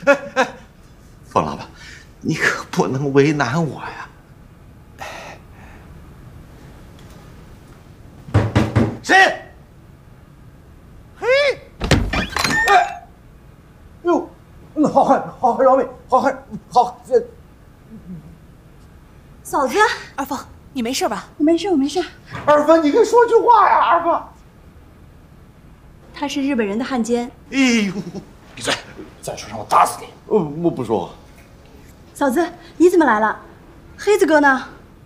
冯老板，你可不能为难我呀！谁？嘿，哎，哟，好汉，好汉饶命，好汉，好这。 嫂子， 二凤，你没事吧？ 我没事，我没事。 二芬，你可说句话呀，二凤。 他是日本人的汉奸。 哎呦，闭嘴！再说让我打死你！我不说。 嫂子，你怎么来了？黑子哥呢？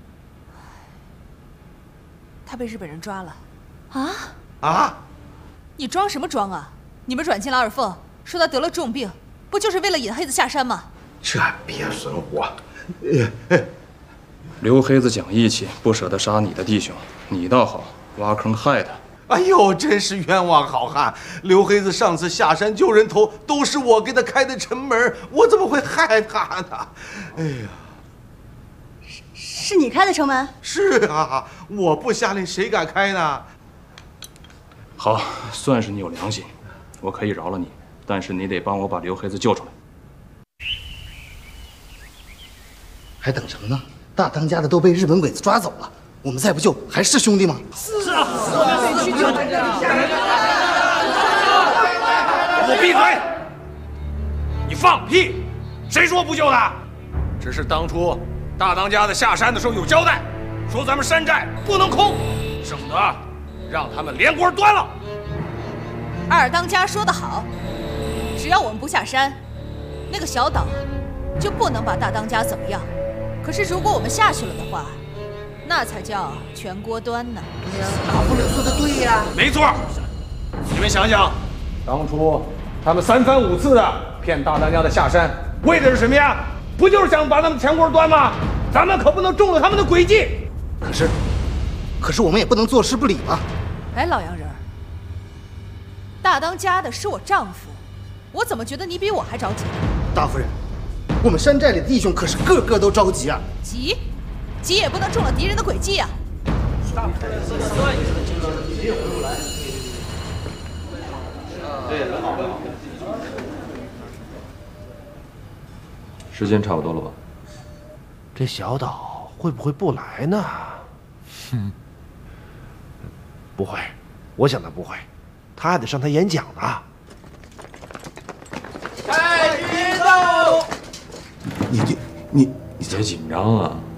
他被日本人抓了。 啊！ 你装什么装啊？你们软禁了二凤，说他得了重病，不就是为了引黑子下山吗？ 这鳖孙货！ 刘黑子讲义气，不舍得杀你的弟兄，你倒好，挖坑害他。 哎呦，真是冤枉好汉！刘黑子上次下山救人头，都是我给他开的城门，我怎么会害他呢？哎呀， 是你开的城门？ 是啊，我不下令谁敢开呢？ 好，算是你有良心，我可以饶了你，但是你得帮我把刘黑子救出来。 还等什么呢？大当家的都被日本鬼子抓走了，我们再不救还是兄弟吗？ 是啊，我们得去救他。给我闭嘴！你放屁！谁说不救他？只是当初大当家的下山的时候有交代，说咱们山寨不能空，省得让他们连锅端了。 二当家说得好，只要我们不下山，那个小岛就不能把大当家怎么样。可是如果我们下去了的话，那才叫全锅端呢。 对呀，大夫人说的对呀。 没错，你们想想，当初他们3番5次的骗大当家的下山，为的是什么呀？不就是想把他们全锅端吗？咱们可不能中了他们的诡计。 可是我们也不能坐视不理吧？ 哎，老洋人，大当家的是我丈夫，我怎么觉得你比我还着急呢？ 大夫人，我们山寨里的弟兄可是个个都着急啊！ 急也不能中了敌人的诡计啊！ 时间差不多了吧？ 这小岛会不会不来呢？不会，我想他不会，他还得上台演讲呢。 太激动！你别紧张啊！